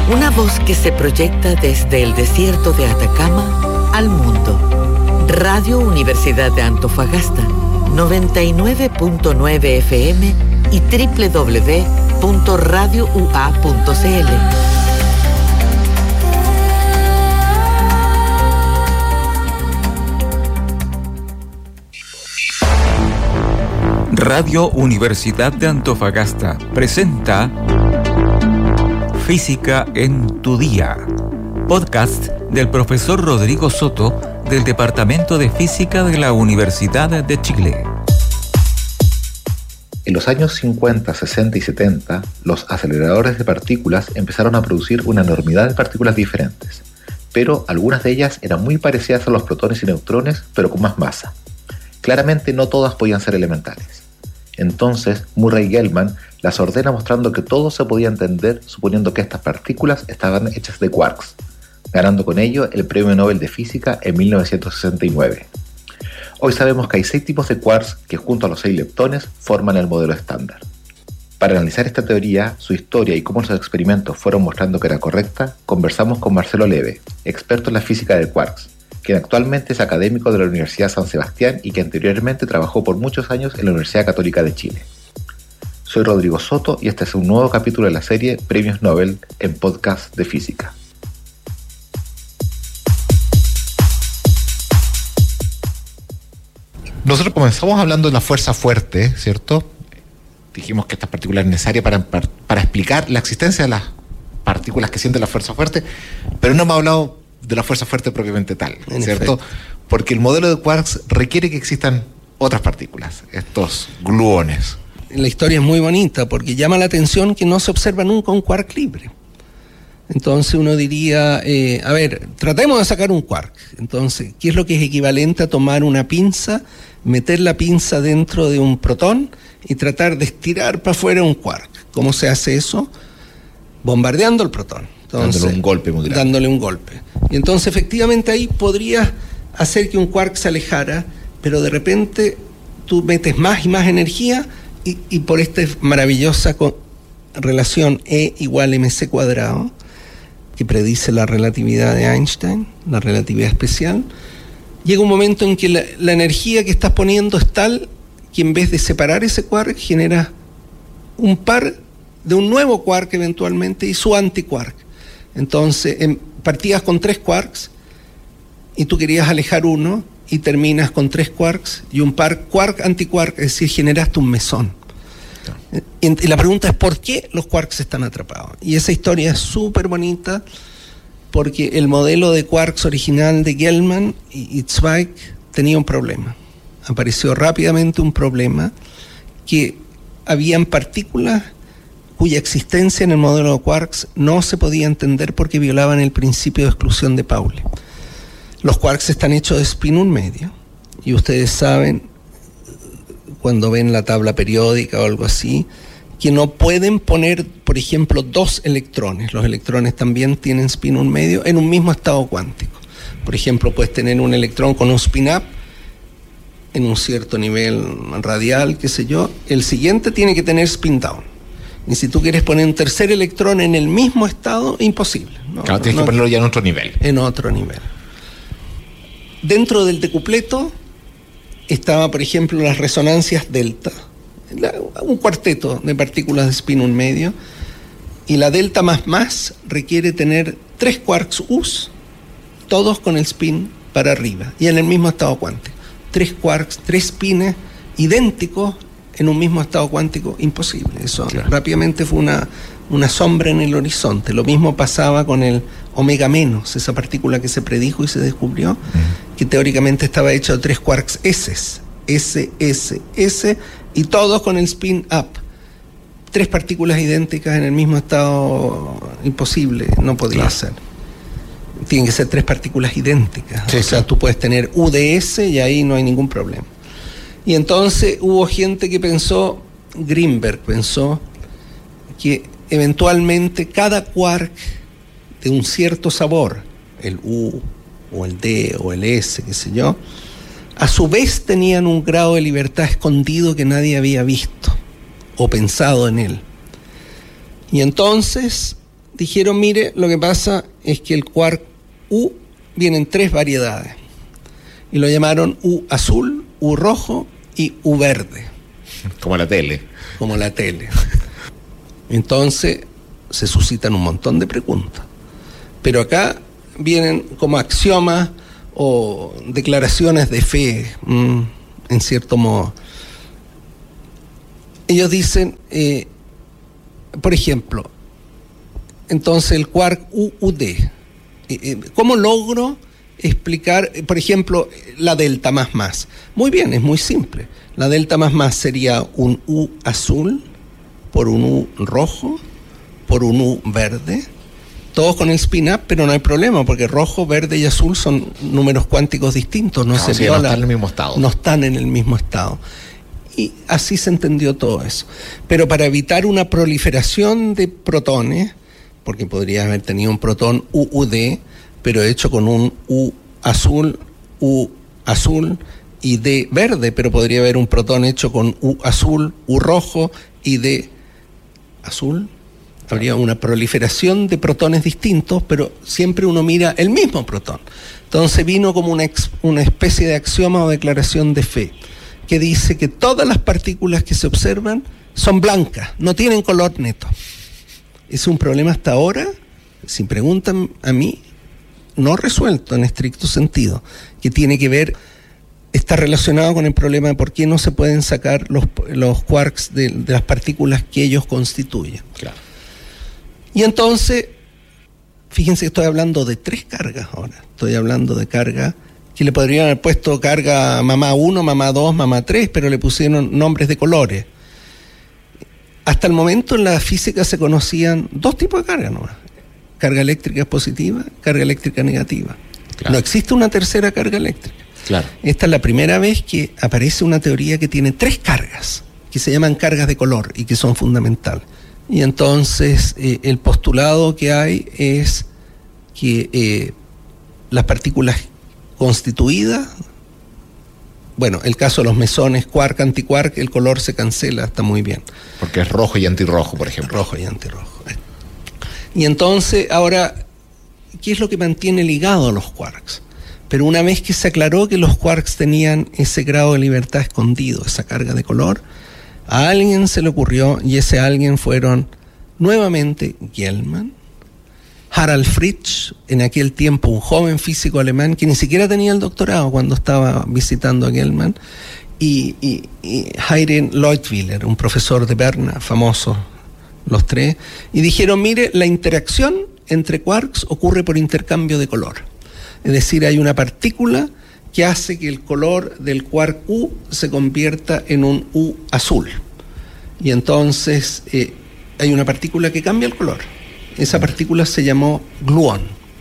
Una voz que se proyecta desde el desierto de Atacama al mundo. Radio Universidad de Antofagasta, 99.9 FM y www.radioua.cl. Radio Universidad de Antofagasta presenta Física en tu Día, podcast del profesor Rodrigo Soto del Departamento de Física de la Universidad de Chile. En los años 50, 60 y 70, los aceleradores de partículas empezaron a producir una enormidad de partículas diferentes, pero algunas de ellas eran muy parecidas a los protones y neutrones, pero con más masa. Claramente no todas podían ser elementales. Entonces, Murray-Gell-Mann las ordena mostrando que todo se podía entender suponiendo que estas partículas estaban hechas de quarks, ganando con ello el Premio Nobel de Física en 1969. Hoy sabemos que hay 6 tipos de quarks que junto a los 6 leptones forman el modelo estándar. Para analizar esta teoría, su historia y cómo los experimentos fueron mostrando que era correcta, conversamos con Marcelo Leve, experto en la física de quarks, quien actualmente es académico de la Universidad San Sebastián y que anteriormente trabajó por muchos años en la Universidad Católica de Chile. Soy Rodrigo Soto y este es un nuevo capítulo de la serie Premios Nobel en Podcast de Física. Nosotros comenzamos hablando de la fuerza fuerte, ¿cierto? Dijimos que esta partícula es necesaria para explicar la existencia de las partículas que sienten la fuerza fuerte, pero no hemos hablado de la fuerza fuerte propiamente tal, ¿cierto? Porque el modelo de quarks requiere que existan otras partículas, estos gluones. La historia es muy bonita porque llama la atención que no se observa nunca un quark libre. Entonces uno diría, tratemos de sacar un quark. Entonces, ¿qué es lo que es equivalente a tomar una pinza, meter la pinza dentro de un protón y tratar de estirar para afuera un quark? ¿Cómo se hace eso? Bombardeando el protón. Entonces, dándole un golpe muy grande. Dándole un golpe. Y entonces efectivamente ahí podrías hacer que un quark se alejara, pero de repente tú metes más y más energía y por esta maravillosa relación E igual mc cuadrado, que predice la relatividad de Einstein, la relatividad especial, llega un momento en que la energía que estás poniendo es tal que en vez de separar ese quark genera un par de un nuevo quark eventualmente y su antiquark. Entonces partías con 3 quarks y tú querías alejar uno y terminas con 3 quarks y un par quark-antiquark, es decir, generaste un mesón. Y la pregunta es ¿por qué los quarks están atrapados? Y esa historia es súper bonita porque el modelo de quarks original de Gell-Mann y Zweig tenía un problema. Apareció rápidamente un problema que habían partículas cuya existencia en el modelo de quarks no se podía entender porque violaban el principio de exclusión de Pauli. Los quarks están hechos de spin 1 medio y ustedes saben, cuando ven la tabla periódica o algo así, que no pueden poner, por ejemplo, 2 electrones. Los electrones también tienen spin 1 medio en un mismo estado cuántico. Por ejemplo, puedes tener un electrón con un spin up en un cierto nivel radial, qué sé yo. El siguiente tiene que tener spin down. Y si tú quieres poner un tercer electrón en el mismo estado, imposible. Claro, tienes que ponerlo ya en otro nivel. En otro nivel. Dentro del decupleto estaba, por ejemplo, las resonancias delta, un cuarteto de partículas de spin 1 medio, y la delta más requiere tener 3 quarks U's, todos con el spin para arriba, y en el mismo estado cuántico. 3 quarks, 3 spines idénticos en un mismo estado cuántico, imposible. Eso claro. Rápidamente fue una sombra en el horizonte. Lo mismo pasaba con el omega menos, esa partícula que se predijo y se descubrió, que teóricamente estaba hecha de 3 quarks S, y todos con el spin up. 3 partículas idénticas en el mismo estado, imposible, no podía ser. Tienen que ser 3 partículas idénticas. Sí, o sea, tú puedes tener U de S y ahí no hay ningún problema. Y entonces hubo gente que pensó, Greenberg pensó, que eventualmente cada quark de un cierto sabor, el U o el D o el S, qué sé yo, a su vez tenían un grado de libertad escondido que nadie había visto o pensado en él. Y entonces dijeron, mire, lo que pasa es que el quark U viene en 3 variedades. Y lo llamaron U azul, U rojo y U verde. Como la tele. Como la tele. Entonces se suscitan un montón de preguntas. Pero acá vienen como axiomas o declaraciones de fe, en cierto modo. Ellos dicen, por ejemplo, entonces el quark UUD, ¿cómo logro explicar, por ejemplo, la delta más? Muy bien, es muy simple. La delta más sería un U azul por un U rojo por un U verde, todos con el spin-up, pero no hay problema, porque rojo, verde y azul son números cuánticos distintos, no están en el mismo estado. No están en el mismo estado. Y así se entendió todo eso. Pero para evitar una proliferación de protones, porque podría haber tenido un protón UUD, pero hecho con un U azul y D verde, pero podría haber un protón hecho con U azul, U rojo y D azul. Habría una proliferación de protones distintos, pero siempre uno mira el mismo protón. Entonces vino como una especie de axioma o declaración de fe, que dice que todas las partículas que se observan son blancas, no tienen color neto. Es un problema hasta ahora, si preguntan a mí, no resuelto en estricto sentido, que tiene que ver, está relacionado con el problema de por qué no se pueden sacar los quarks de las partículas que ellos constituyen. Claro. Y entonces, fíjense que estoy hablando de 3 cargas ahora. Estoy hablando de carga que le podrían haber puesto carga mamá 1, mamá 2, mamá 3, pero le pusieron nombres de colores. Hasta el momento en la física se conocían 2 tipos de carga nomás. Carga eléctrica positiva, carga eléctrica negativa. Claro. No existe una tercera carga eléctrica. Claro. Esta es la primera vez que aparece una teoría que tiene 3 cargas, que se llaman cargas de color y que son fundamentales. Y entonces el postulado que hay es que las partículas constituidas, bueno, el caso de los mesones, quark, antiquark, el color se cancela, está muy bien. Porque es rojo y antirrojo, por ejemplo. Rojo y antirrojo. Y entonces, ahora, ¿qué es lo que mantiene ligado a los quarks? Pero una vez que se aclaró que los quarks tenían ese grado de libertad escondido, esa carga de color, a alguien se le ocurrió, y ese alguien fueron nuevamente Gell-Mann, Harald Fritsch, en aquel tiempo un joven físico alemán que ni siquiera tenía el doctorado cuando estaba visitando a Gell-Mann, y Heinrich Leutwiler, un profesor de Berna, famoso, los 3, y dijeron, mire, la interacción entre quarks ocurre por intercambio de color. Es decir, hay una partícula que hace que el color del quark U se convierta en un U azul. Y entonces hay una partícula que cambia el color. Esa partícula se llamó gluón.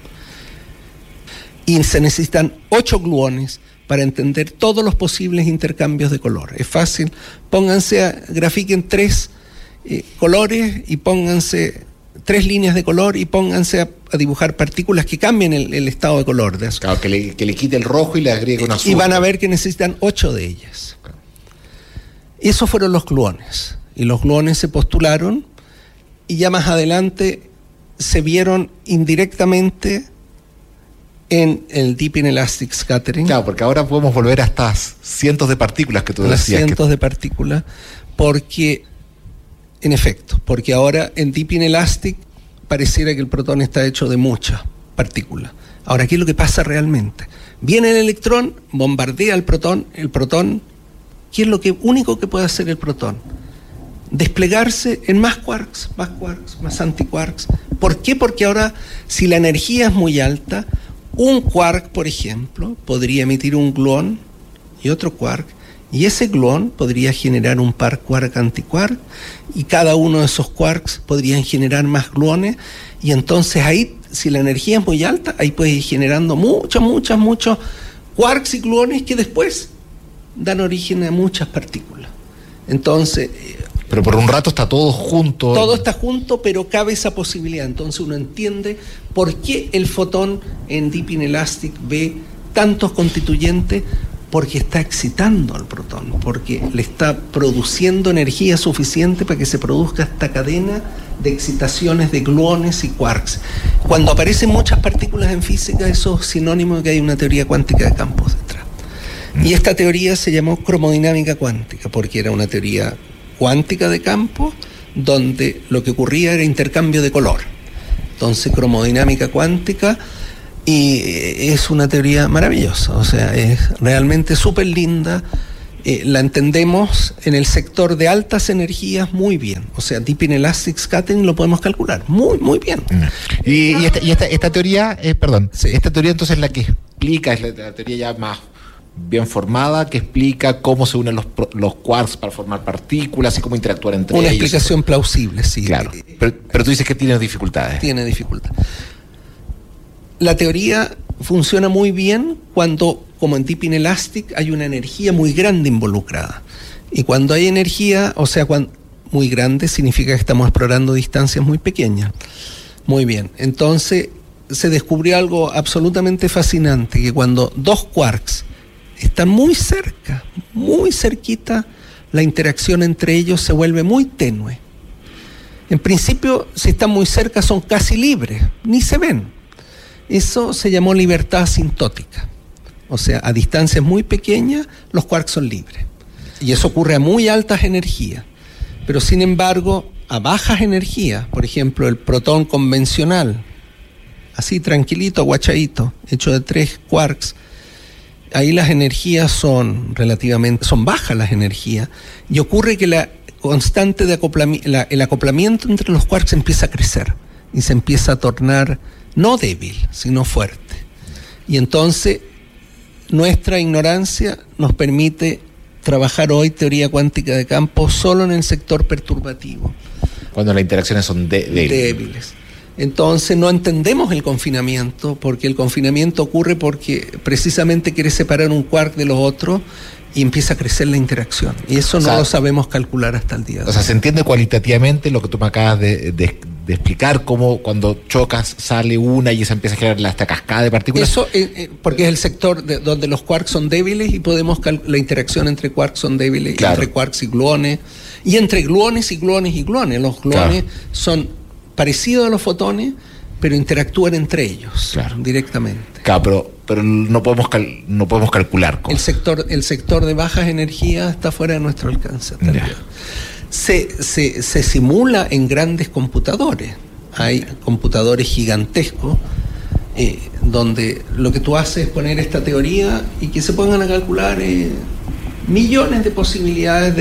Y se necesitan 8 gluones para entender todos los posibles intercambios de color. Es fácil. Grafiquen 3 colores y pónganse 3 líneas de color y pónganse a dibujar partículas que cambien el estado de color de eso. Claro, que le quite el rojo y le agregue un azul. Y van a ver que necesitan 8 de ellas. Claro. Esos fueron los gluones. Y los gluones se postularon y ya más adelante se vieron indirectamente en el Deep Inelastic Scattering. Claro, porque ahora podemos volver a estas cientos de partículas que tú decías. Cientos de partículas, porque, en efecto, porque ahora en Deep Inelastic pareciera que el protón está hecho de muchas partículas. Ahora, ¿qué es lo que pasa realmente? Viene el electrón, bombardea el protón, ¿qué es lo único que puede hacer el protón? Desplegarse en más quarks, más antiquarks. ¿Por qué? Porque ahora, si la energía es muy alta, un quark, por ejemplo, podría emitir un gluón y otro quark, y ese gluón podría generar un par quark-antiquark, y cada uno de esos quarks podrían generar más gluones, y entonces ahí, si la energía es muy alta, ahí puede ir generando muchos quarks y gluones que después dan origen a muchas partículas. Entonces... Pero por un rato está todo junto. Todo está junto, pero cabe esa posibilidad. Entonces uno entiende por qué el fotón en Deep Inelastic ve tantos constituyentes, Porque está excitando al protón, porque le está produciendo energía suficiente para que se produzca esta cadena de excitaciones de gluones y quarks. Cuando aparecen muchas partículas en física, eso es sinónimo de que hay una teoría cuántica de campos detrás. Y esta teoría se llamó cromodinámica cuántica, porque era una teoría cuántica de campos donde lo que ocurría era intercambio de color. Entonces, cromodinámica cuántica, y es una teoría maravillosa, o sea, es realmente súper linda. La entendemos en el sector de altas energías muy bien. O sea, Deep Inelastic Scattering lo podemos calcular muy, muy bien. Y esta teoría, Sí. Esta teoría entonces la que explica, es la teoría ya más bien formada, que explica cómo se unen los quarks para formar partículas y cómo interactuar entre ellos. Una explicación plausible, sí. Claro, pero tú dices que tiene dificultades. Tiene dificultad. La teoría funciona muy bien cuando, como en Deep Inelastic, hay una energía muy grande involucrada. Y cuando hay energía, o sea, muy grande, significa que estamos explorando distancias muy pequeñas. Muy bien. Entonces, se descubrió algo absolutamente fascinante, que cuando dos quarks están muy cerca, muy cerquita, la interacción entre ellos se vuelve muy tenue. En principio, si están muy cerca, son casi libres, ni se ven. Eso se llamó libertad asintótica. O sea, a distancias muy pequeñas, los quarks son libres. Y eso ocurre a muy altas energías. Pero sin embargo, a bajas energías, por ejemplo, el protón convencional, así tranquilito, aguachadito, hecho de 3 quarks, ahí las energías son bajas las energías, y ocurre que la constante de el acoplamiento entre los quarks empieza a crecer y se empieza a tornar no débil, sino fuerte. Y entonces nuestra ignorancia nos permite trabajar hoy teoría cuántica de campo solo en el sector perturbativo. Cuando las interacciones son débiles. Entonces no entendemos el confinamiento, porque el confinamiento ocurre porque precisamente quiere separar un quark de los otros y empieza a crecer la interacción. Y eso no lo sabemos calcular hasta el día de hoy. O sea, se entiende cualitativamente lo que tú me acabas de explicar, cómo cuando chocas sale una y esa empieza a generar esta cascada de partículas. Eso porque es el sector donde los quarks son débiles y podemos la interacción entre quarks son débiles, claro, entre quarks y gluones, y entre gluones y gluones y gluones. Los gluones, claro, son parecidos a los fotones, pero interactúan entre ellos, claro, directamente. Claro, pero no podemos calcular cosas. El sector de bajas energías está fuera de nuestro alcance. Se simula en grandes computadores. Hay computadores gigantescos donde lo que tú haces es poner esta teoría y que se pongan a calcular millones de posibilidades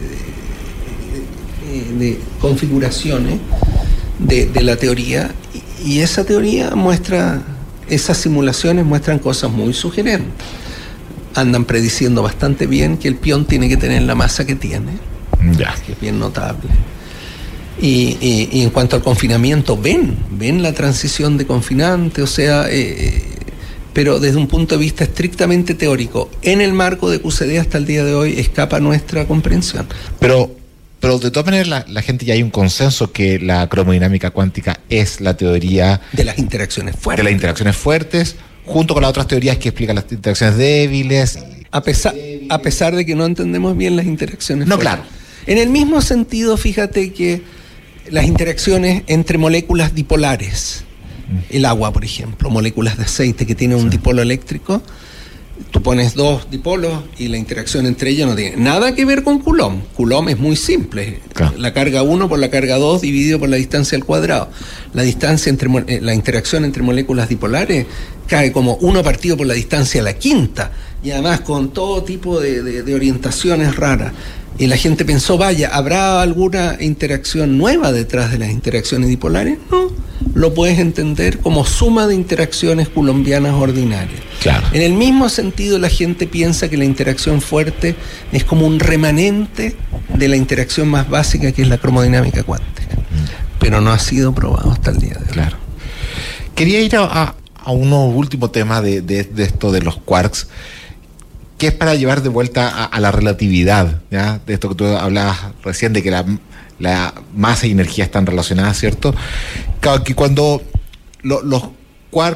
de configuraciones de la teoría, y esa teoría esas simulaciones muestran cosas muy sugerentes. Andan prediciendo bastante bien que el pión tiene que tener la masa que tiene, que es bien notable. Y en cuanto al confinamiento, ven la transición de confinante, o sea, pero desde un punto de vista estrictamente teórico, en el marco de QCD hasta el día de hoy escapa nuestra comprensión. Pero de todas maneras la gente ya hay un consenso que la cromodinámica cuántica es la teoría de las interacciones fuertes. De las interacciones fuertes, junto con las otras teorías que explican las interacciones débiles. A pesar de que no entendemos bien las interacciones fuertes. Claro. En el mismo sentido, fíjate que las interacciones entre moléculas dipolares, el agua, por ejemplo, moléculas de aceite que tienen un dipolo eléctrico, tú pones dos dipolos y la interacción entre ellos no tiene nada que ver con Coulomb. Coulomb es muy simple. Claro. La carga 1 por la carga 2 dividido por la distancia al cuadrado. La interacción entre moléculas dipolares cae como 1 partido por la distancia a la quinta, y además con todo tipo de orientaciones raras. Y la gente pensó, vaya, ¿habrá alguna interacción nueva detrás de las interacciones dipolares? No, lo puedes entender como suma de interacciones coulombianas ordinarias. Claro. En el mismo sentido, la gente piensa que la interacción fuerte es como un remanente de la interacción más básica, que es la cromodinámica cuántica. Pero no ha sido probado hasta el día de hoy. Claro. Quería ir a unos últimos temas de esto de los quarks, que es para llevar de vuelta a la relatividad, ¿ya? De esto que tú hablabas recién, de que la masa y energía están relacionadas, ¿cierto? Claro, que cuando los quarks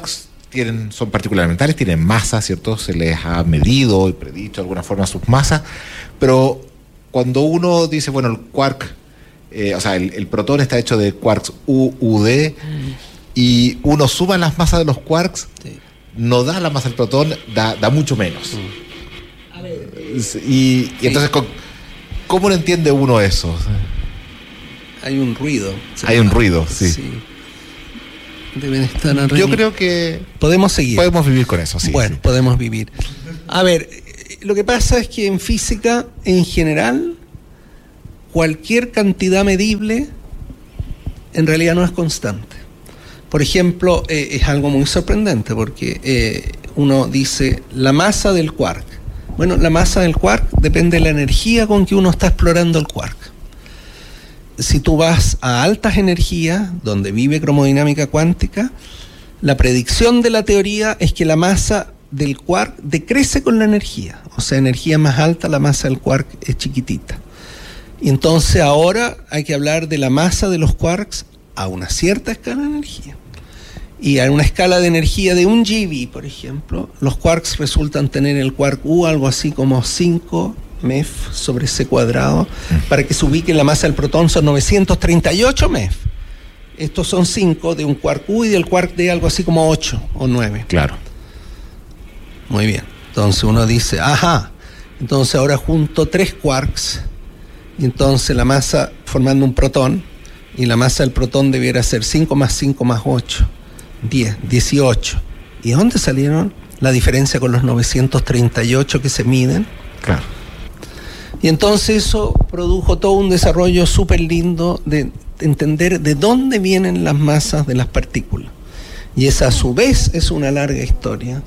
son partículas elementales, tienen masa, ¿cierto? Se les ha medido y predicho de alguna forma sus masas, pero cuando uno dice, bueno, el quark, el protón está hecho de quarks UD, y uno suma las masas de los quarks, sí, no da la masa del protón, da mucho menos. A ver, y entonces, ¿cómo no entiende uno eso? Hay un ruido. Hay un ruido, sí. Deben estar arriba. Yo creo que podemos seguir. Podemos vivir con eso, sí. Bueno, sí, podemos vivir. A ver, lo que pasa es que en física, en general, cualquier cantidad medible en realidad no es constante. Por ejemplo, es algo muy sorprendente porque uno dice la masa del quark. Bueno, la masa del quark depende de la energía con que uno está explorando el quark. Si tú vas a altas energías, donde vive cromodinámica cuántica, la predicción de la teoría es que la masa del quark decrece con la energía. O sea, energía más alta, la masa del quark es chiquitita. Y entonces ahora hay que hablar de la masa de los quarks a una cierta escala de energía. Y a una escala de energía de 1 GeV, por ejemplo, los quarks resultan tener el quark U algo así como 5 MEF sobre C cuadrado. Para que se ubique, la masa del protón son 938 MEF. Estos son 5 de un quark U y del quark D algo así como 8 o 9. Claro. Muy bien. Entonces uno dice, entonces ahora junto 3 quarks, y entonces la masa formando un protón, y la masa del protón debiera ser 5 más 5 más 8, 10, 18. ¿Y dónde salieron la diferencia con los 938 que se miden? Claro. Y entonces eso produjo todo un desarrollo súper lindo de entender de dónde vienen las masas de las partículas. Y esa a su vez es una larga historia,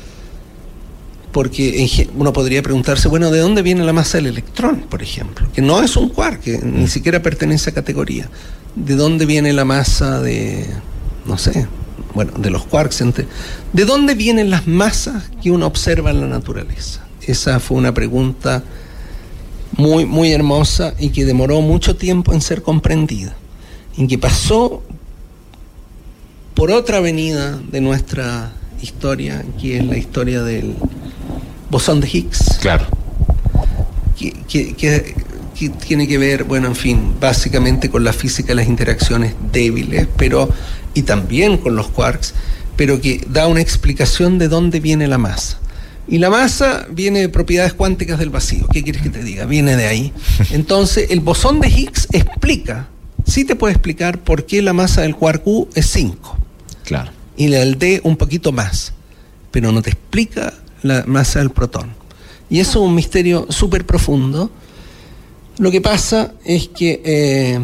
porque uno podría preguntarse, bueno, ¿de dónde viene la masa del electrón, por ejemplo? Que no es un quark, que ni siquiera pertenece a categoría. ¿De dónde viene la masa de, no sé, bueno, de los quarks? ¿De dónde vienen las masas que uno observa en la naturaleza? Esa fue una pregunta muy, muy hermosa y que demoró mucho tiempo en ser comprendida, en que pasó por otra avenida de nuestra historia, que es la historia del bosón de Higgs. Claro. Que tiene que ver, bueno, en fin, básicamente con la física de las interacciones débiles, y también con los quarks, pero que da una explicación de dónde viene la masa. Y la masa viene de propiedades cuánticas del vacío. ¿Qué quieres que te diga? Viene de ahí. Entonces, el bosón de Higgs sí te puede explicar por qué la masa del quark U es 5. Claro. Y la del D un poquito más. Pero no te explica la masa del protón. Y eso es un misterio súper profundo. Lo que pasa es que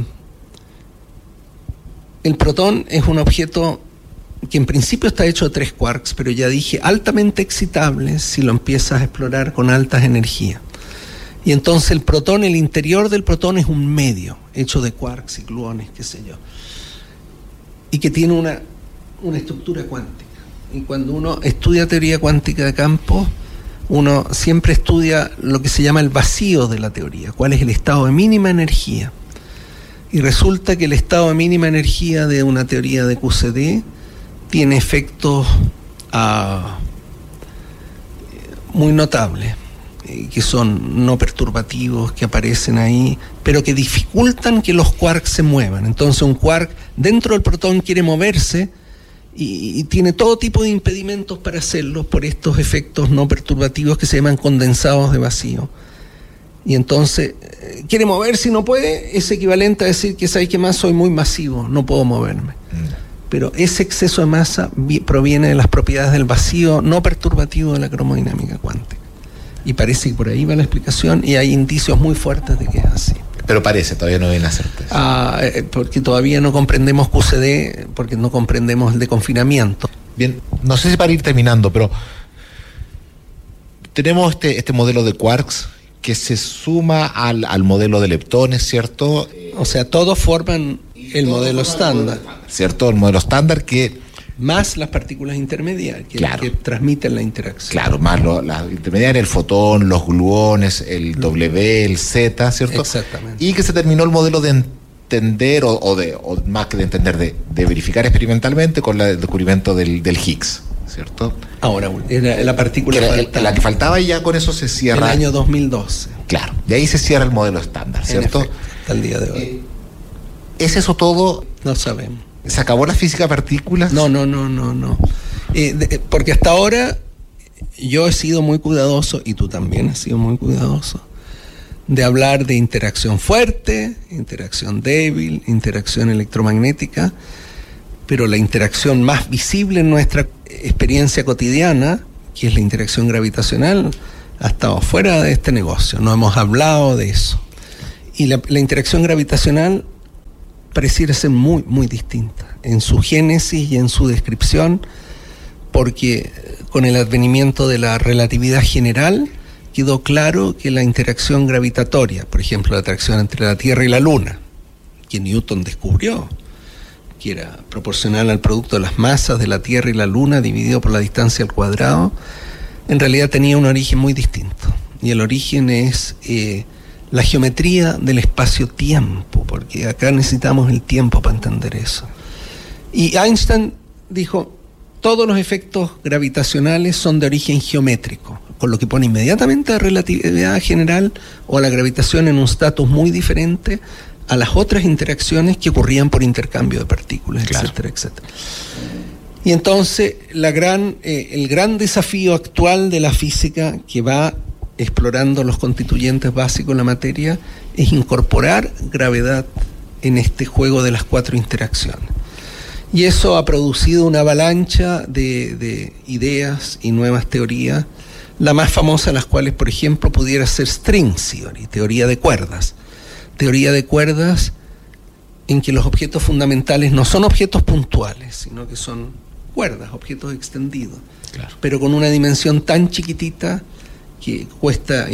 el protón es un objeto que en principio está hecho de 3 quarks, pero ya dije, altamente excitable si lo empiezas a explorar con altas energías. Y entonces el protón, el interior del protón es un medio, hecho de quarks y gluones, qué sé yo, y que tiene una estructura cuántica. Y cuando uno estudia teoría cuántica de campo, uno siempre estudia lo que se llama el vacío de la teoría, cuál es el estado de mínima energía. Y resulta que el estado de mínima energía de una teoría de QCD tiene efectos muy notables, que son no perturbativos, que aparecen ahí, pero que dificultan que los quarks se muevan. Entonces un quark dentro del protón quiere moverse y tiene todo tipo de impedimentos para hacerlo por estos efectos no perturbativos que se llaman condensados de vacío. Y entonces quiere moverse y no puede, es equivalente a decir que ¿sabes qué más? Soy muy masivo, no puedo moverme. Pero ese exceso de masa proviene de las propiedades del vacío no perturbativo de la cromodinámica cuántica. Y parece que por ahí va la explicación, y hay indicios muy fuertes de que es así. Pero parece, todavía no viene a certeza. Porque todavía no comprendemos QCD, porque no comprendemos el de confinamiento. Bien, no sé si para ir terminando, pero tenemos este modelo de quarks que se suma al modelo de leptones, ¿cierto? O sea, todos forman el modelo estándar. ¿Cierto? El modelo estándar que... Más las partículas intermediarias que transmiten la interacción. Claro, más las intermediarias, el fotón, los gluones, el W, el Z, ¿cierto? Exactamente. Y que se terminó el modelo de entender, o más que de entender, de verificar experimentalmente con el descubrimiento del Higgs. ¿cierto? Ahora, era la partícula la que faltaba, y ya con eso se cierra. El año 2012. Claro, de ahí se cierra el modelo estándar, ¿cierto? Efecto, hasta el día de hoy. ¿Es eso todo? No sabemos. ¿Se acabó la física de partículas? No. Porque hasta ahora yo he sido muy cuidadoso, y tú también has sido muy cuidadoso, de hablar de interacción fuerte, interacción débil, interacción electromagnética, pero la interacción más visible en nuestra experiencia cotidiana, que es la interacción gravitacional, ha estado fuera de este negocio. No hemos hablado de eso. Y la interacción gravitacional pareciera ser muy, muy distinta en su génesis y en su descripción, porque con el advenimiento de la relatividad general quedó claro que la interacción gravitatoria, por ejemplo, la atracción entre la Tierra y la Luna, que Newton descubrió, que era proporcional al producto de las masas de la Tierra y la Luna dividido por la distancia al cuadrado, en realidad tenía un origen muy distinto. Y el origen es la geometría del espacio-tiempo, porque acá necesitamos el tiempo para entender eso. Y Einstein dijo, todos los efectos gravitacionales son de origen geométrico, con lo que pone inmediatamente a relatividad general o a la gravitación en un estatus muy diferente a las otras interacciones que ocurrían por intercambio de partículas, claro, etcétera, etcétera. Y entonces el gran desafío actual de la física, que va explorando los constituyentes básicos de la materia, es incorporar gravedad en este juego de las 4 interacciones. Y eso ha producido una avalancha de ideas y nuevas teorías, la más famosa de las cuales, por ejemplo, pudiera ser string theory, teoría de cuerdas. Teoría de cuerdas en que los objetos fundamentales no son objetos puntuales, sino que son cuerdas, objetos extendidos, claro, pero con una dimensión tan chiquitita que cuesta,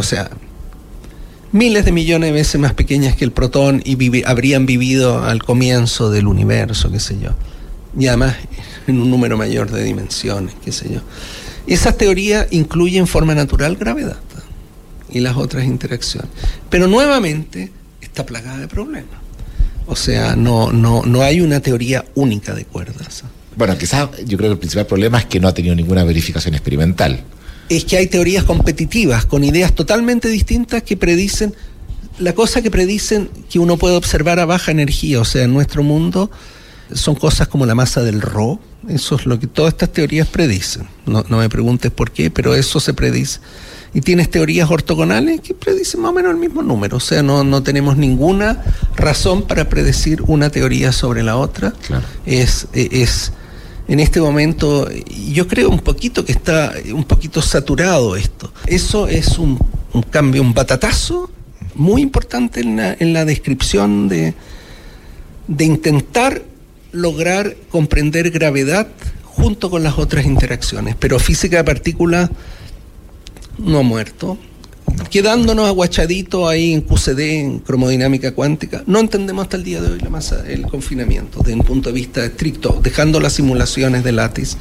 miles de millones de veces más pequeñas que el protón, y habrían vivido al comienzo del universo, qué sé yo, y además en un número mayor de dimensiones, qué sé yo. Esas teorías incluyen en forma natural gravedad y las otras interacciones, pero nuevamente está plagada de problemas. O sea, no hay una teoría única de cuerdas. Bueno, quizás yo creo que el principal problema es que no ha tenido ninguna verificación experimental. Es que hay teorías competitivas con ideas totalmente distintas que predicen, la cosa que predicen que uno puede observar a baja energía. O sea, en nuestro mundo son cosas como la masa del Rho. Eso es lo que todas estas teorías predicen. No me preguntes por qué, pero eso se predice. Y tienes teorías ortogonales que predicen más o menos el mismo número. O sea, no tenemos ninguna razón para predecir una teoría sobre la otra. Claro. Es en este momento, yo creo un poquito que está un poquito saturado esto. Eso es un cambio, un batatazo muy importante en la descripción de intentar lograr comprender gravedad junto con las otras interacciones. Pero física de partículas no ha muerto, quedándonos aguachaditos ahí en QCD, en cromodinámica cuántica. No entendemos hasta el día de hoy la masa, el confinamiento, desde un punto de vista estricto, dejando las simulaciones de Lattice.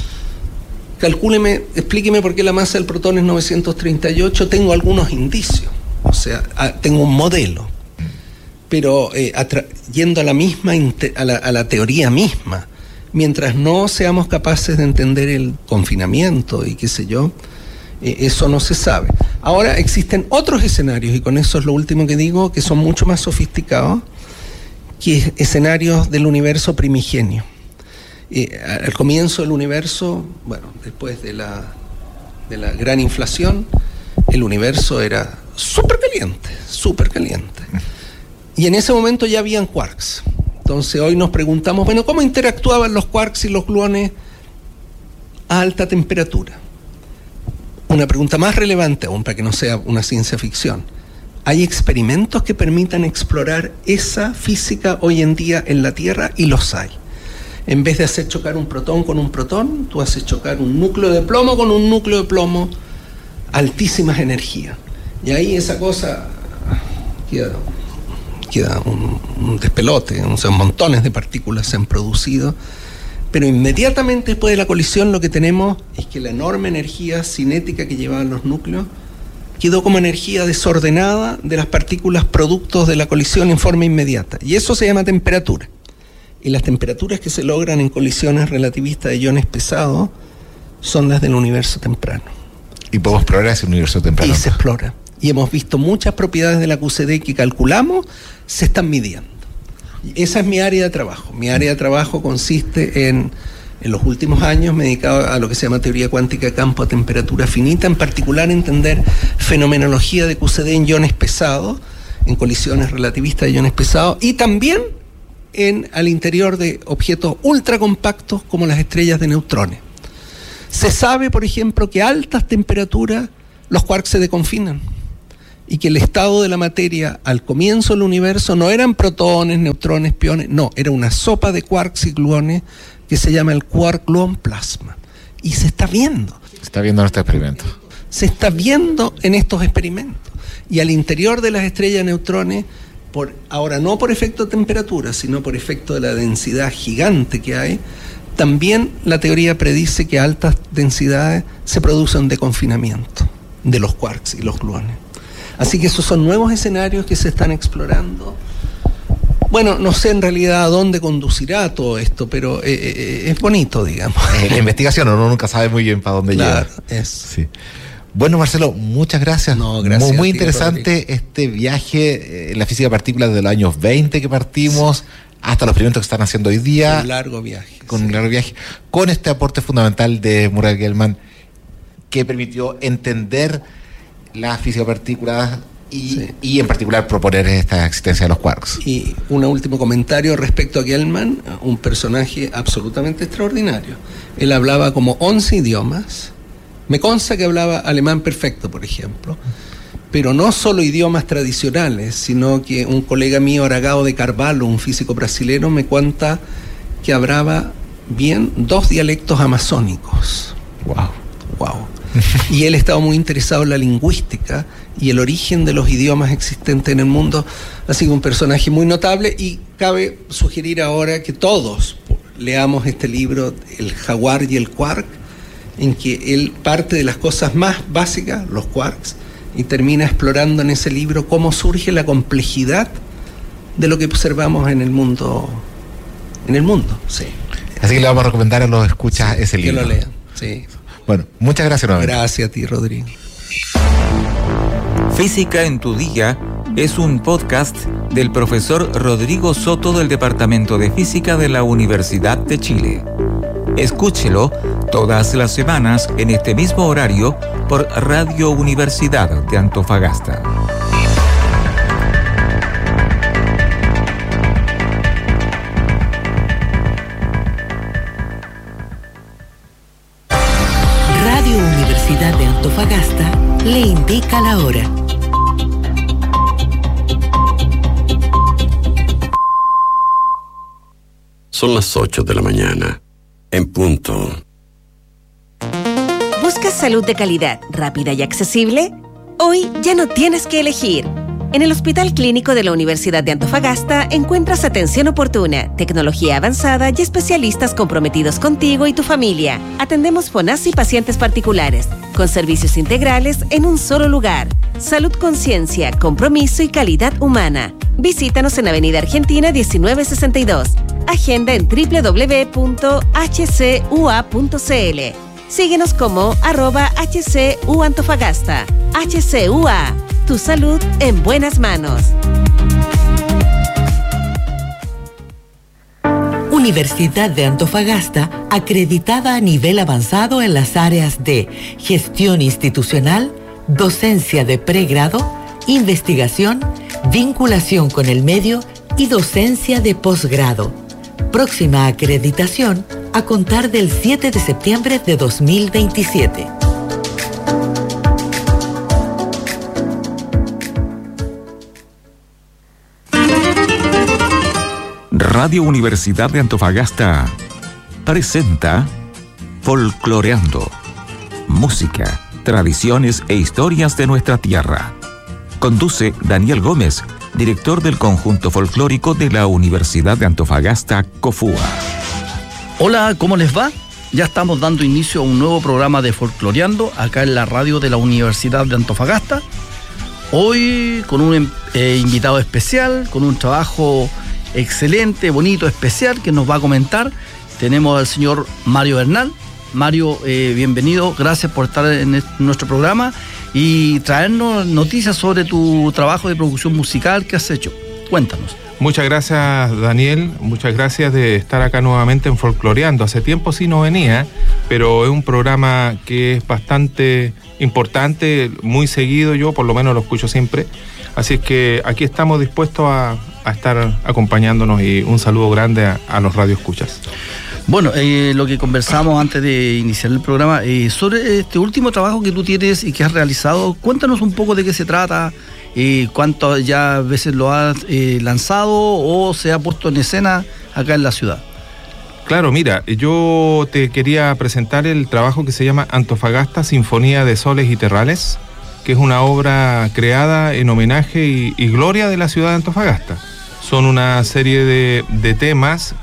Explíqueme por qué la masa del protón es 938. Tengo algunos indicios, o sea, tengo un modelo, pero yendo a la misma, a la teoría misma, mientras no seamos capaces de entender el confinamiento y qué sé yo, eso no se sabe. Ahora existen otros escenarios, y con eso es lo último que digo, que son mucho más sofisticados, que escenarios del universo primigenio. Al comienzo del universo, bueno, después de la gran inflación, el universo era súper caliente. Y en ese momento ya habían quarks. Entonces hoy nos preguntamos, bueno, ¿cómo interactuaban los quarks y los gluones a alta temperatura? Una pregunta más relevante aún, para que no sea una ciencia ficción. ¿Hay experimentos que permitan explorar esa física hoy en día en la Tierra? Y los hay. En vez de hacer chocar un protón con un protón, tú haces chocar un núcleo de plomo con un núcleo de plomo, altísimas energías. Y ahí esa cosa queda un despelote, o sea, montones de partículas se han producido. Pero inmediatamente después de la colisión lo que tenemos es que la enorme energía cinética que llevaban los núcleos quedó como energía desordenada de las partículas productos de la colisión en forma inmediata. Y eso se llama temperatura. Y las temperaturas que se logran en colisiones relativistas de iones pesados son las del universo temprano. Y podemos explorar ese universo temprano. Y se explora. Y hemos visto muchas propiedades de la QCD que calculamos se están midiendo. Y esa es mi área de trabajo. Mi área de trabajo consiste en los últimos años me he dedicado a lo que se llama teoría cuántica de campo a temperatura finita, en particular entender fenomenología de QCD en iones pesados, en colisiones relativistas de iones pesados, y también al interior de objetos ultracompactos como las estrellas de neutrones. Se sabe, por ejemplo, que a altas temperaturas los quarks se deconfinan y que el estado de la materia al comienzo del universo no eran protones, neutrones, piones, no, era una sopa de quarks y gluones que se llama el quark-gluon plasma. Y se está viendo. Se está viendo en este experimento. Se está viendo en estos experimentos. Y al interior de las estrellas de neutrones, ahora no por efecto de temperatura, sino por efecto de la densidad gigante que hay, también la teoría predice que a altas densidades se produce un deconfinamiento de los quarks y los gluones. Así que esos son nuevos escenarios que se están explorando. Bueno, no sé en realidad a dónde conducirá todo esto, pero es bonito, digamos. La investigación, uno nunca sabe muy bien para dónde claro, llega. Sí. Bueno, Marcelo, muchas gracias. No, gracias. Muy interesante este viaje en la física de partículas de los años 20 que partimos, hasta los experimentos que están haciendo hoy día. Un largo viaje. Un largo viaje. Con este aporte fundamental de Muriel Gell-Mann, que permitió entender la física de partículas y en particular proponer esta existencia de los quarks. Y un último comentario respecto a Gell-Mann, un personaje absolutamente extraordinario. Él hablaba como 11 idiomas. Me consta que hablaba alemán perfecto, por ejemplo, pero no solo idiomas tradicionales, sino que un colega mío, Aragao de Carvalho, un físico brasileño, me cuenta que hablaba bien 2 dialectos amazónicos. Wow. Y él estaba muy interesado en la lingüística y el origen de los idiomas existentes en el mundo. Ha sido un personaje muy notable y cabe sugerir ahora que todos leamos este libro, El jaguar y el quark, en que él parte de las cosas más básicas, los quarks, y termina explorando en ese libro cómo surge la complejidad de lo que observamos en el mundo. Sí. Así que le vamos a recomendar a los escuchas ese libro. Que lo lean, sí. Bueno, muchas gracias nuevamente. Gracias a ti, Rodrigo. Física en tu Día es un podcast del profesor Rodrigo Soto del Departamento de Física de la Universidad de Chile. Escúchelo todas las semanas en este mismo horario por Radio Universidad de Antofagasta. Radio Universidad de Antofagasta le indica la hora. Son las 8 de la mañana. En punto. ¿Buscas salud de calidad, rápida y accesible? Hoy ya no tienes que elegir. En el Hospital Clínico de la Universidad de Antofagasta encuentras atención oportuna, tecnología avanzada y especialistas comprometidos contigo y tu familia. Atendemos FONASA y pacientes particulares, con servicios integrales en un solo lugar. Salud Conciencia, compromiso y calidad humana. Visítanos en Avenida Argentina 1962. Agenda en www.hcua.cl. Síguenos como @HCUAntofagasta. HCUA, tu salud en buenas manos. Universidad de Antofagasta, acreditada a nivel avanzado en las áreas de gestión institucional, docencia de pregrado, investigación, vinculación con el medio y docencia de posgrado. Próxima acreditación a contar del 7 de septiembre de 2027. Radio Universidad de Antofagasta presenta Folcloreando. Música, tradiciones e historias de nuestra tierra. Conduce Daniel Gómez, director del conjunto folclórico de la Universidad de Antofagasta, COFUA. Hola, ¿cómo les va? Ya estamos dando inicio a un nuevo programa de Folcloreando acá en la radio de la Universidad de Antofagasta. Hoy con un invitado especial, con un trabajo excelente, bonito, especial que nos va a comentar. Tenemos al señor Mario Bernal, Mario, bienvenido, gracias por estar en nuestro programa y traernos noticias sobre tu trabajo de producción musical que has hecho. Cuéntanos. Muchas gracias, Daniel, muchas gracias de estar acá nuevamente en Folcloreando. Hace tiempo sí no venía, pero es un programa que es bastante importante, muy seguido, yo por lo menos lo escucho siempre. Así es que aquí estamos dispuestos a estar acompañándonos y un saludo grande a los radioescuchas. Bueno, lo que conversamos antes de iniciar el programa, sobre este último trabajo que tú tienes y que has realizado, cuéntanos un poco de qué se trata, cuántas ya veces lo has lanzado o se ha puesto en escena acá en la ciudad. Claro, mira, yo te quería presentar el trabajo que se llama Antofagasta, Sinfonía de Soles y Terrales, que es una obra creada en homenaje y gloria de la ciudad de Antofagasta. Son una serie de temas